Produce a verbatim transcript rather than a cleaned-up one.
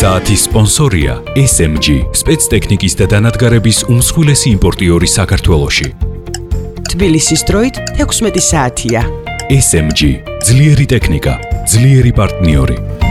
საათის სპონსორია ეს ემ ჯი, სპეცტექნიკის და დანადგარების უმსხვილესი იმპორტიორი საქართველოში. თბილისის დროით ექვსმეტი საათია. ეს ემ ჯი, ძლიერი ტექნიკა, ძლიერი პარტნიორი.